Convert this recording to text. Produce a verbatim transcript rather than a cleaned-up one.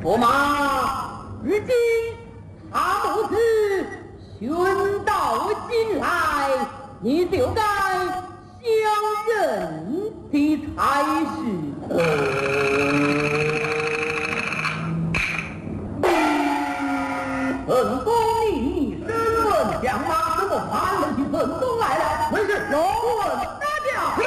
驸马，如今他母子寻到今来，你就该相认的才是。本宫你身问将马，怎么盼得起本宫来了？ 为是有问大驾。